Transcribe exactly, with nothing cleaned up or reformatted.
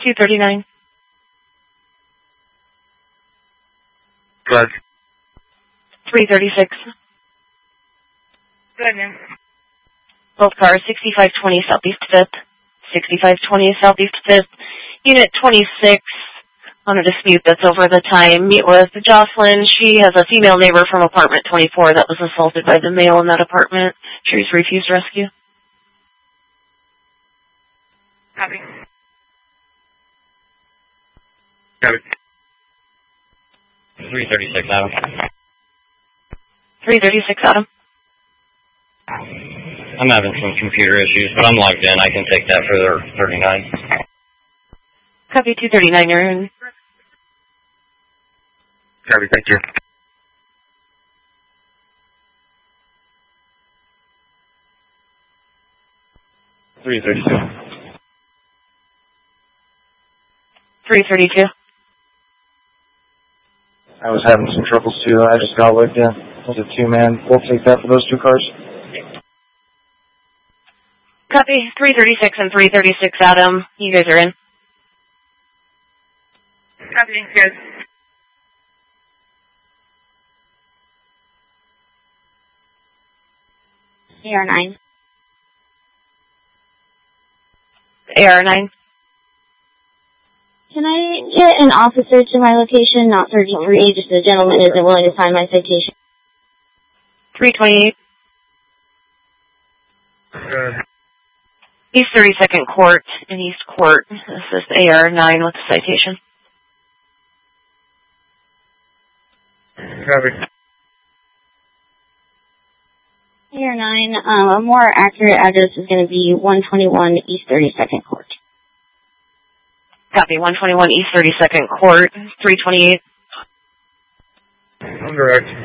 two thirty-nine. Go ahead. three thirty-six. Go ahead, ma'am. Both cars, sixty-five twenty Southeast fifth. sixty-five twenty Southeast fifth. Unit twenty-six, on a dispute that's over the time. Meet with Jocelyn. She has a female neighbor from apartment twenty-four that was assaulted by the male in that apartment. She's refused rescue. Copy. Copy. three thirty-six, Adam. three thirty-six, Adam. I'm having some computer issues, but I'm logged in. I can take that for the thirty-nine. Copy two thirty-nine, you're in. Copy, thank you. three thirty-two. three thirty-two. I was having some troubles too. I just got looked in. It was a two-man. We'll take that for those two cars. Copy three thirty-six and three thirty-six, Adam. You guys are in. Copy, good. A R nine. A R nine. Can I get an officer to my location, not thirty-three, just the gentleman isn't willing to sign my citation? three twenty-eight. Good. East thirty-second Court in East Court. This is A R nine with the citation. Copy. A R nine, um, a more accurate address is going to be one twenty-one East thirty-second Court. Copy, one twenty-one East thirty-second Court, three twenty-eight. I'm direct.